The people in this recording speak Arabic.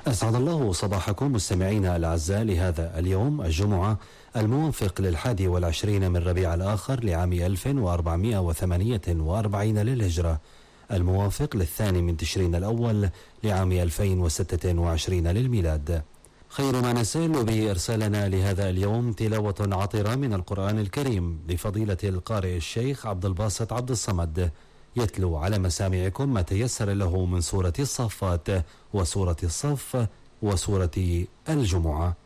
أسعد الله صباحكم مستمعينا الأعزاء لهذا اليوم الجمعة الموافق لل21 من ربيع الآخر لعام 1448 للهجرة، الموافق للثاني من تشرين الأول لعام 2026 للميلاد. خير ما نسأل به إرسالنا لهذا اليوم تلاوة عطرة من القرآن الكريم لفضيلة القارئ الشيخ عبد الباسط عبد الصمد، يتلو على مسامعكم ما تيسر له من سورة الصافات وسورة الصف وسورة الجمعة.